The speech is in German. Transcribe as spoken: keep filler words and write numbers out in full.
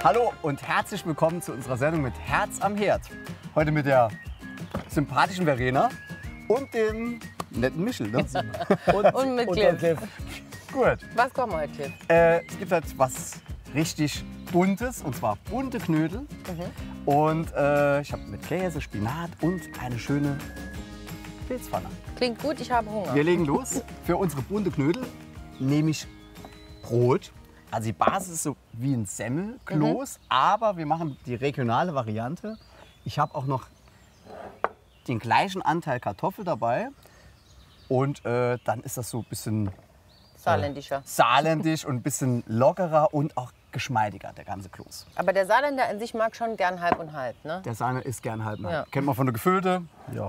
Hallo und herzlich willkommen zu unserer Sendung mit Herz am Herd. Heute mit der sympathischen Verena und dem netten Michel. Ne? Und, und mit Cliff. Cliff. Gut. Was kochen wir heute, Cliff? Äh, es gibt halt was richtig Buntes, und zwar bunte Knödel. Mhm. Und äh, ich habe mit Käse, Spinat und eine schöne Pilzpfanne. Klingt gut, ich habe Hunger. Wir legen los. Für unsere bunte Knödel nehme ich Brot. Also die Basis ist so wie ein Semmelkloß, mhm. aber wir machen die regionale Variante. Ich habe auch noch den gleichen Anteil Kartoffel dabei und äh, dann ist das so ein bisschen Saarländischer. Äh, saarländisch und ein bisschen lockerer und auch geschmeidiger, der ganze Kloß. Aber der Saarländer an sich mag schon gern halb und halb, ne? Der Sahne ist gern halb. Ja. Kennt man von der Gefüllte. Ja.